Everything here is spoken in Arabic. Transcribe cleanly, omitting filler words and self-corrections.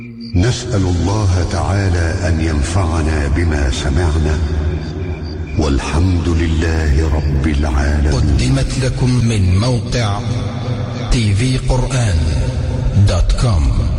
نسأل الله تعالى أن ينفعنا بما سمعنا، والحمد لله رب العالمين. قدمت لكم من موقع tvquran.com.